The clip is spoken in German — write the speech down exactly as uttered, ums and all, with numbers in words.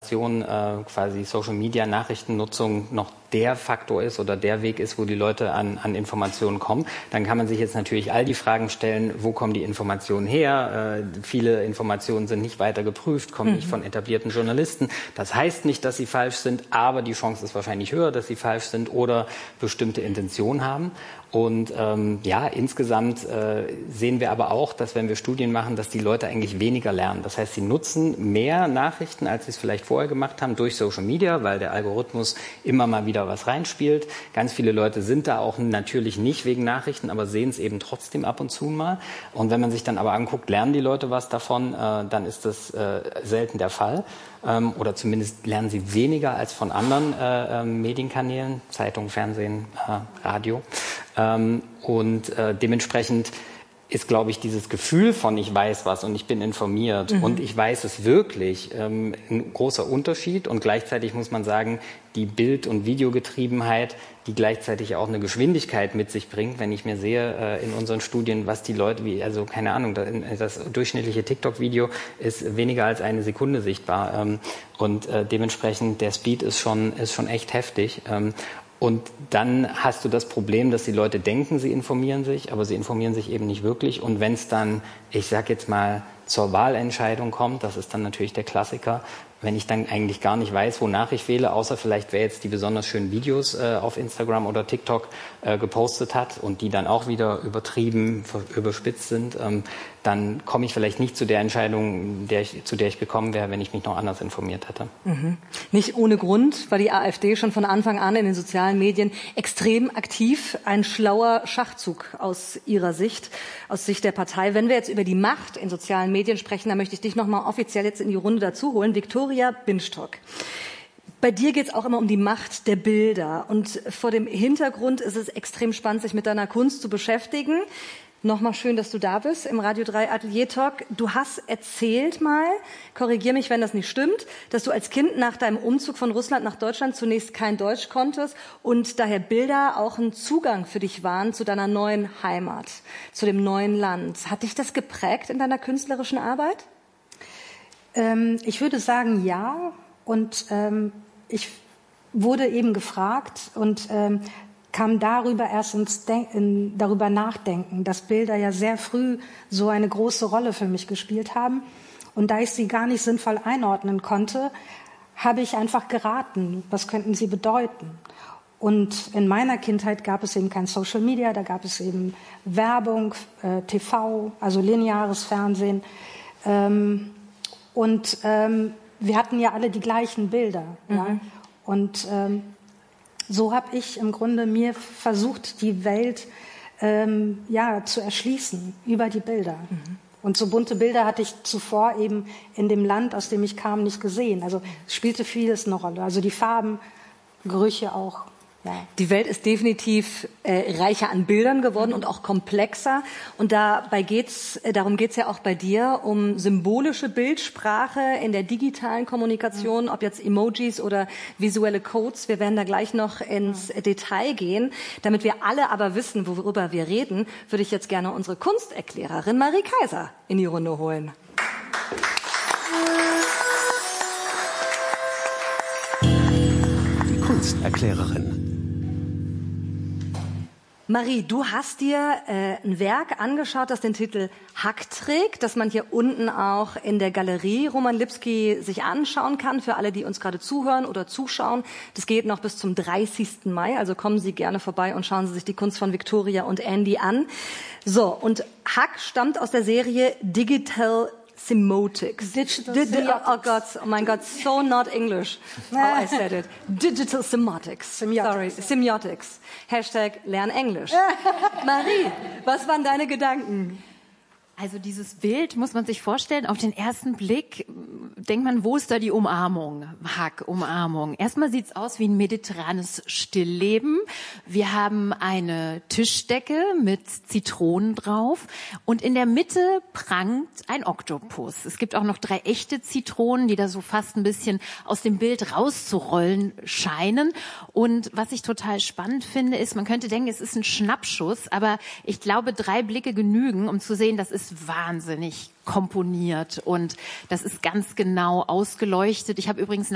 Information äh, quasi Social-Media-Nachrichtennutzung noch der Faktor ist oder der Weg ist, wo die Leute an, an Informationen kommen, dann kann man sich jetzt natürlich all die Fragen stellen, wo kommen die Informationen her? Äh, viele Informationen sind nicht weiter geprüft, kommen mhm. nicht von etablierten Journalisten. Das heißt nicht, dass sie falsch sind, aber die Chance ist wahrscheinlich höher, dass sie falsch sind oder bestimmte Intentionen haben. Und ähm, ja, insgesamt äh, sehen wir aber auch, dass wenn wir Studien machen, dass die Leute eigentlich weniger lernen. Das heißt, sie nutzen mehr Nachrichten, als sie es vielleicht vorher gemacht haben, durch Social Media, weil der Algorithmus immer mal wieder was reinspielt. Ganz viele Leute sind da auch natürlich nicht wegen Nachrichten, aber sehen es eben trotzdem ab und zu mal. Und wenn man sich dann aber anguckt, lernen die Leute was davon, äh, dann ist das äh, selten der Fall. Ähm, oder zumindest lernen sie weniger als von anderen äh, äh, Medienkanälen, Zeitung, Fernsehen, äh, Radio. Ähm, und äh, dementsprechend ist, glaube ich, dieses Gefühl von ich weiß was und ich bin informiert mhm. und ich weiß es wirklich ähm, ein großer Unterschied. Und gleichzeitig muss man sagen, die Bild- und Videogetriebenheit, die gleichzeitig auch eine Geschwindigkeit mit sich bringt. Wenn ich mir sehe äh, in unseren Studien, was die Leute, wie also keine Ahnung, das durchschnittliche TikTok-Video ist weniger als eine Sekunde sichtbar. Ähm, und äh, dementsprechend der Speed ist schon, ist schon echt heftig. Ähm, Und dann hast du das Problem, dass die Leute denken, sie informieren sich, aber sie informieren sich eben nicht wirklich. Und wenn es dann, ich sag jetzt mal, zur Wahlentscheidung kommt, das ist dann natürlich der Klassiker, wenn ich dann eigentlich gar nicht weiß, wonach ich wähle, außer vielleicht wer jetzt die besonders schönen Videos äh, auf Instagram oder TikTok äh, gepostet hat und die dann auch wieder übertrieben, überspitzt sind, ähm, dann komme ich vielleicht nicht zu der Entscheidung, der ich, zu der ich gekommen wäre, wenn ich mich noch anders informiert hätte. Mhm. Nicht ohne Grund war die AfD schon von Anfang an in den sozialen Medien extrem aktiv. Ein schlauer Schachzug aus Ihrer Sicht, aus Sicht der Partei. Wenn wir jetzt über die Macht in sozialen Medien sprechen, dann möchte ich dich noch mal offiziell jetzt in die Runde dazu holen. Viktoria Binstock. Bei dir geht es auch immer um die Macht der Bilder. Und vor dem Hintergrund ist es extrem spannend, sich mit deiner Kunst zu beschäftigen. Nochmal schön, dass du da bist im Radio drei Atelier Talk. Du hast erzählt mal, korrigier mich, wenn das nicht stimmt, dass du als Kind nach deinem Umzug von Russland nach Deutschland zunächst kein Deutsch konntest und daher Bilder auch ein Zugang für dich waren zu deiner neuen Heimat, zu dem neuen Land. Hat dich das geprägt in deiner künstlerischen Arbeit? Ähm, ich würde sagen, ja. Und ähm, ich wurde eben gefragt und ähm, kam darüber erst ins Den- in, darüber nachdenken, dass Bilder ja sehr früh so eine große Rolle für mich gespielt haben. Und da ich sie gar nicht sinnvoll einordnen konnte, habe ich einfach geraten, was könnten sie bedeuten. Und in meiner Kindheit gab es eben kein Social Media, da gab es eben Werbung, äh, T V, also lineares Fernsehen. Ähm, und ähm, wir hatten ja alle die gleichen Bilder. Mhm. Ja? Und ähm, so habe ich im Grunde mir versucht, die Welt ähm, ja, zu erschließen über die Bilder. Mhm. Und so bunte Bilder hatte ich zuvor eben in dem Land, aus dem ich kam, nicht gesehen. Also es spielte vieles eine Rolle. Also die Farben, Gerüche auch. Ja. Die Welt ist definitiv äh, reicher an Bildern geworden mhm. und auch komplexer. Und dabei geht's, äh, darum geht's ja auch bei dir um symbolische Bildsprache in der digitalen Kommunikation, mhm. ob jetzt Emojis oder visuelle Codes. Wir werden da gleich noch ins mhm. Detail gehen. Damit wir alle aber wissen, worüber wir reden, würde ich jetzt gerne unsere Kunsterklärerin Marie Kaiser in die Runde holen. Die Kunsterklärerin. Marie, du hast dir äh, ein Werk angeschaut, das den Titel Hack trägt, das man hier unten auch in der Galerie Roman Lipski sich anschauen kann, für alle, die uns gerade zuhören oder zuschauen. Das geht noch bis zum dreißigsten Mai, also kommen Sie gerne vorbei und schauen Sie sich die Kunst von Victoria und Andy an. So, und Hack stammt aus der Serie Digital Semiotics. Digital Di- Semiotics. Oh Gott, oh mein Gott, so not English. Oh, I said it. Digital Semiotics. Semiotics. Sorry, Semiotics. Hashtag Lern Englisch. Marie, was waren deine Gedanken? Also dieses Bild muss man sich vorstellen, auf den ersten Blick denkt man, wo ist da die Umarmung? Hack, Umarmung. Erstmal sieht's aus wie ein mediterranes Stillleben. Wir haben eine Tischdecke mit Zitronen drauf und in der Mitte prangt ein Oktopus. Es gibt auch noch drei echte Zitronen, die da so fast ein bisschen aus dem Bild rauszurollen scheinen. Und was ich total spannend finde, ist, man könnte denken, es ist ein Schnappschuss, aber ich glaube, drei Blicke genügen, um zu sehen, das ist wahnsinnig komponiert und das ist ganz genau ausgeleuchtet. Ich habe übrigens